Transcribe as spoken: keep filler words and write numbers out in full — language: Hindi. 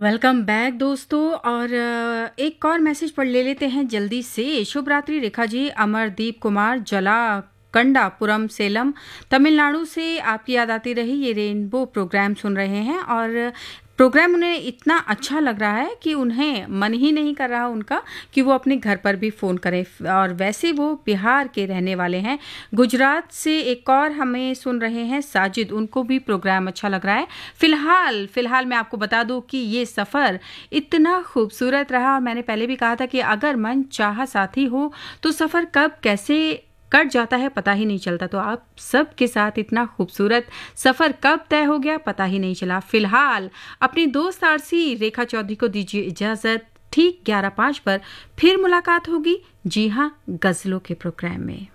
वेलकम बैक दोस्तों। और अ, एक और मैसेज पढ़ ले लेते हैं जल्दी से। शुभ रात्रि रेखा जी। अमरदीप कुमार जला कंडापुरम सेलम तमिलनाडु से आपकी याद आती रही। ये रेनबो प्रोग्राम सुन रहे हैं और प्रोग्राम उन्हें इतना अच्छा लग रहा है कि उन्हें मन ही नहीं कर रहा उनका कि वो अपने घर पर भी फ़ोन करें। और वैसे वो बिहार के रहने वाले हैं। गुजरात से एक और हमें सुन रहे हैं साजिद, उनको भी प्रोग्राम अच्छा लग रहा है। फ़िलहाल फ़िलहाल मैं आपको बता दूं कि ये सफ़र इतना खूबसूरत रहा और मैंने पहले भी कहा था कि अगर मन चाहा साथी हो तो सफ़र कब कैसे कट जाता है पता ही नहीं चलता। तो आप सबके साथ इतना खूबसूरत सफ़र कब तय हो गया पता ही नहीं चला। फिलहाल अपनी दोस्त आरसी रेखा चौधरी को दीजिए इजाज़त। ठीक ग्यारह पाँच पर फिर मुलाकात होगी। जी हाँ, गज़लों के प्रोग्राम में।